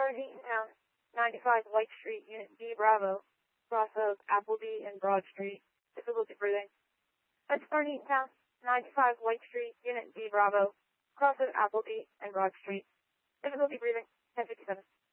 Start Eatontown, 95 White Street, Unit B Bravo, cross of Appleby and Broad Street. Difficulty breathing. Start Eatontown, 95 White Street, Unit B Bravo, cross of Appleby and Broad Street. Difficulty breathing, 1057.